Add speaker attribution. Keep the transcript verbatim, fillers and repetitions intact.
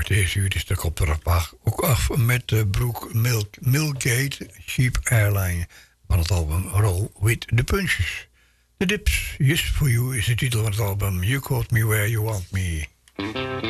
Speaker 1: het eerste uur is de kop eraf af. Ook af met de broek Milk, Milkgate Cheap Airline van het album Roll with the Punches. The Dips, Just For You is de titel van het album You Caught Me Where You Want Me.